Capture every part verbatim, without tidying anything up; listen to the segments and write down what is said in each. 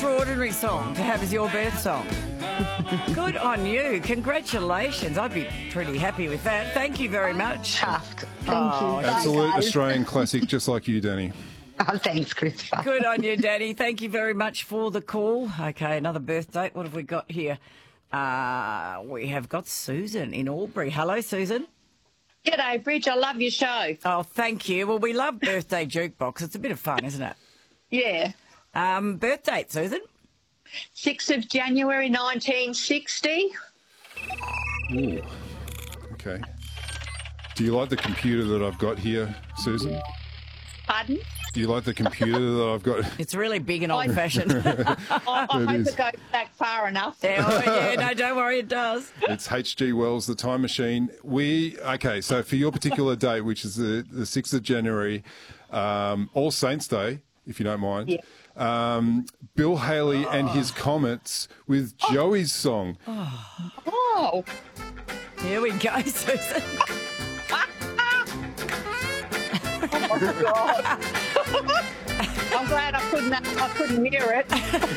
extraordinary song to have as your birth song. Good on you. Congratulations. I'd be pretty happy with that. Thank you very much. Chuffed. Thank Oh, you. Absolute Bye, guys. Australian classic, just like you, Danny. Oh, thanks, Christopher. Good on you, Daddy. Thank you very much for the call. Okay, another birth date. What have we got here? Uh, we have got Susan in Albury. Hello, Susan. G'day, Bridge. I love your show. Oh, thank you. Well, we love Birthday Jukebox. It's a bit of fun, isn't it? Yeah. Um, birth date, Susan? sixth of January nineteen sixty. Ooh. Okay. Do you like the computer that I've got here, Susan? Pardon? Do you like the computer that I've got? It's really big and old-fashioned. I, I hope is. it goes back far enough. Yeah, oh, yeah, no, don't worry, it does. It's H G Wells, The Time Machine. We, okay, so for your particular date, which is the, the sixth of January, um, All Saints Day, if you don't mind, Yeah. um, Bill Haley and his Comets with Joey's song. Oh, Here we go, Susan. oh God. I'm glad I couldn't. I couldn't hear it.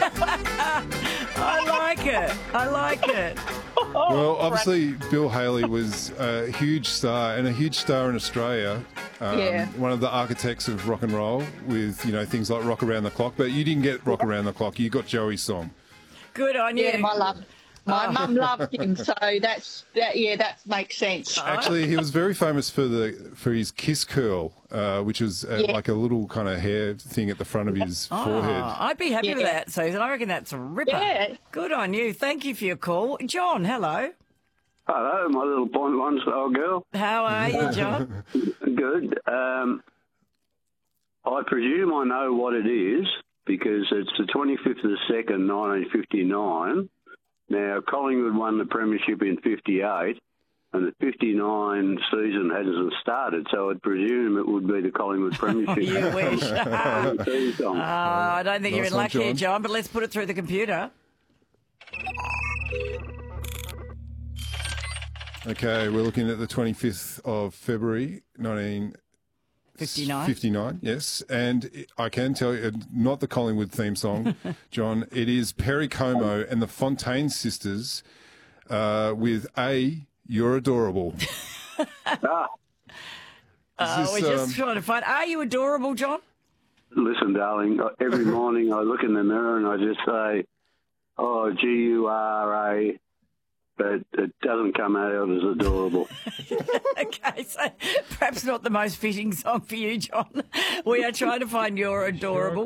I like it. I like it. Well, obviously, Bill Haley was a huge star and a huge star in Australia. Um, Yeah. One of the architects of rock and roll with, you know, things like Rock Around the Clock. But you didn't get Rock Around the Clock. You got Joey's song. Good on you. Yeah, my love. My Oh. mum loved him, so that's that. Yeah, that makes sense. Actually, he was very famous for the for his kiss curl, uh, which was uh, Yeah. like a little kind of hair thing at the front of his Oh, forehead. I'd be happy with Yeah. that, Susan. I reckon that's a ripper. Yeah. Good on you. Thank you for your call. John, hello. Hello, my little point one old girl. How are you, John? Good. Um, I presume I know what it is because it's the twenty-fifth of the second, nineteen fifty-nine. Now, Collingwood won the premiership in fifty-eight, and the fifty-nine season hasn't started, so I'd presume it would be the Collingwood premiership. You wish. Oh, Theme song. I don't think you're Nice in one, luck here, John. John, but let's put it through the computer. Okay, we're looking at the twenty-fifth of February, nineteen fifty-nine. fifty-nine, yes. And I can tell you, not the Collingwood theme song, John, it is Perry Como and the Fontaine Sisters uh, with A, You're Adorable. Ah, Uh, Is we're this, just um, trying to find. Are you adorable, John? listen, darling, every morning I look in the mirror and I just say, oh, G U R A, but it doesn't come out as adorable. Okay, so perhaps not the most fitting song for you, John. We are trying to find You're Adorable.